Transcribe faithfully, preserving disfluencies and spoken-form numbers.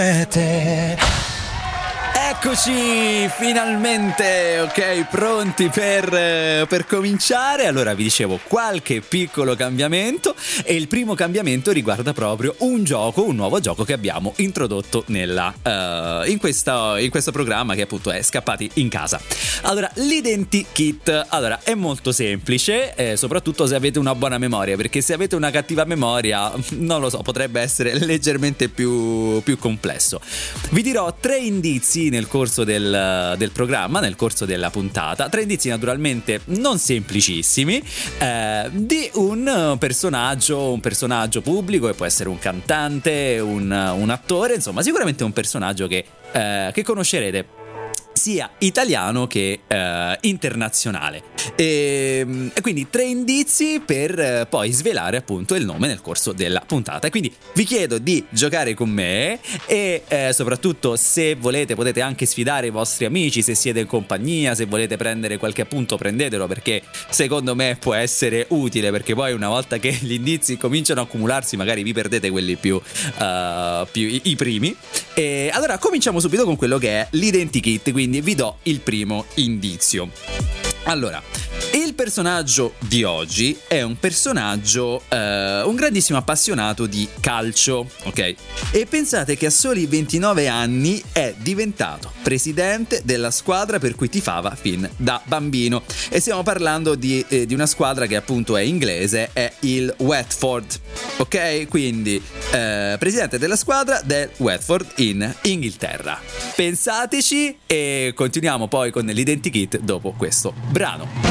Eccoci finalmente, ok, pronti per, per cominciare. Allora vi dicevo qualche piccolo cambiamento, e il primo cambiamento riguarda proprio un gioco, un nuovo gioco che abbiamo introdotto nella, uh, in, questa, in questo programma che appunto è Scappati in Casa. Allora, l'identikit, allora è molto semplice, eh, soprattutto se avete una buona memoria, perché se avete una cattiva memoria, non lo so, potrebbe essere leggermente più, più complesso. Vi dirò tre indizi nel corso del, del programma, nel corso della puntata, tre indizi naturalmente non semplicissimi, eh, di un personaggio, un personaggio pubblico, che può essere un cantante, un, un attore, insomma sicuramente un personaggio che, eh, che conoscerete, sia italiano che eh, internazionale, e, e quindi tre indizi per eh, poi svelare appunto il nome nel corso della puntata. E quindi vi chiedo di giocare con me, e eh, soprattutto se volete potete anche sfidare i vostri amici, se siete in compagnia, se volete prendere qualche appunto prendetelo, perché secondo me può essere utile, perché poi una volta che gli indizi cominciano a accumularsi magari vi perdete quelli più, uh, più i, i primi. E allora cominciamo subito con quello che è l'identikit, quindi vi do il primo indizio. Allora, il personaggio di oggi è un personaggio, eh, un grandissimo appassionato di calcio, ok? E pensate che a soli ventinove anni è diventato presidente della squadra per cui tifava fin da bambino. E stiamo parlando di, eh, di una squadra che appunto è inglese, è il Watford, ok? Quindi eh, presidente della squadra del Watford in Inghilterra. Pensateci, e continuiamo poi con l'identikit dopo questo brano.